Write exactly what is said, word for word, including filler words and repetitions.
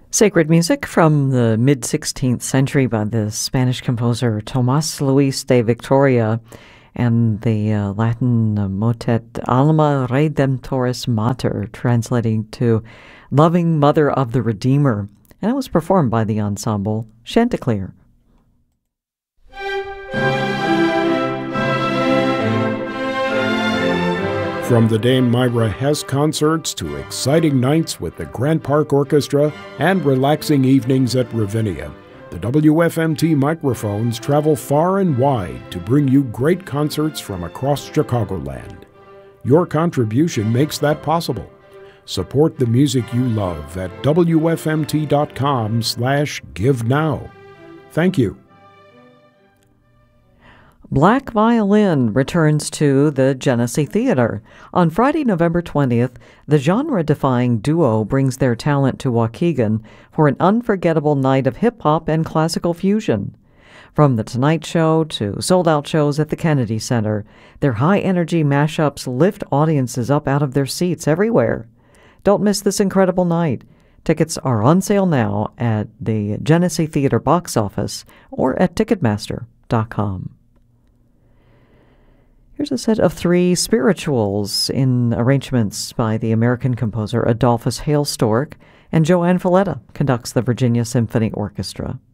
Sacred music from the mid-sixteenth century by the Spanish composer Tomás Luis de Victoria and the uh, Latin uh, motet Alma Redemptoris Mater, translating to Loving Mother of the Redeemer, and it was performed by the ensemble Chanticleer. From the Dame Myra Hess concerts to exciting nights with the Grant Park Orchestra and relaxing evenings at Ravinia, the W F M T microphones travel far and wide to bring you great concerts from across Chicagoland. Your contribution makes that possible. Support the music you love at W F M T dot com slash give now. Thank you. Black Violin returns to the Genesee Theater. On Friday, November twentieth, the genre-defying duo brings their talent to Waukegan for an unforgettable night of hip-hop and classical fusion. From The Tonight Show to sold-out shows at the Kennedy Center, their high-energy mashups lift audiences up out of their seats everywhere. Don't miss this incredible night. Tickets are on sale now at the Genesee Theater box office or at Ticketmaster dot com. Here's a set of three spirituals in arrangements by the American composer Adolphus Hailstork, and Joanne Falletta conducts the Virginia Symphony Orchestra.